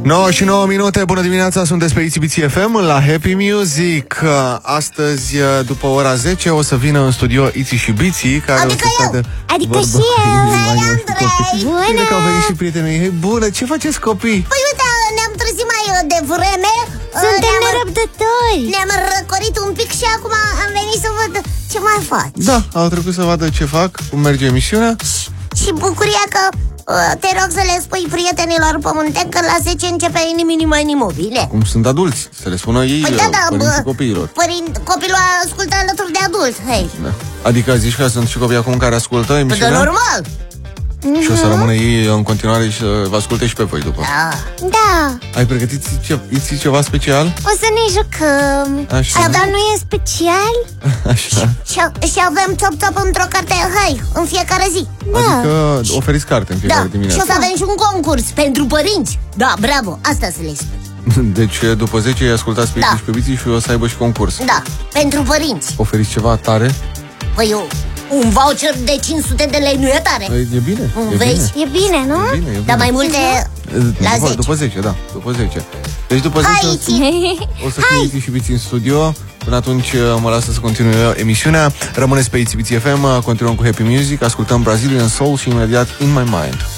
9 minute, bună dimineața, sunteți pe ICBC FM la Happy Music. Astăzi, după ora 10, o să vină în studio Iți și Biții, care adică o să eu, adică și eu. Hei, Andrei! Bună! Bine că au venit și prietenii mei. Bună, ce faceți, copii? Păi uite, ne-am trezit mai devreme. Suntem nerăbdători. Ne-am răcorit un pic și acum am venit să văd ce mai faci. Da, au trecut să vadă ce fac, cum merge emisiunea. Și bucuria că te rog să le spui prietenilor pământeni că la 10 începe Inimini Mobile. Cum sunt adulți, să le spună ei, păi da, părinții copiilor. Copilul ascultă alături de adulți, hei. Da. Adică zici că sunt și copii acum care ascultă emisiunea? Păi, normal. Și o să rămână ei în continuare și să vă asculte și pe voi după. Da. Ai pregătit ceva special? O să ne jucăm. Așa. Dar nu e special? Așa. Și avem top într-o carte, hai, în fiecare zi. Da. Adică oferiți carte în fiecare dimineață. Și o să avem și un concurs pentru părinți. Da, bravo, asta să le spui. Deci după 10 îi ascultați pe și pe Biții și o să aibă și concurs. Da, pentru părinți. Oferiți ceva tare? Păi un voucher de 500 de lei nu e tare? E bine. Vezi? E bine, nu? E bine. Dar mai multe la 10. După 10, da, după 10. Deci după 10 o să fie Iți și Biții în studio. Până atunci mă lasă să continue emisiunea. Rămâneți pe ICBC FM, continuăm cu Happy Music, ascultăm Brazilian Soul și imediat In My Mind.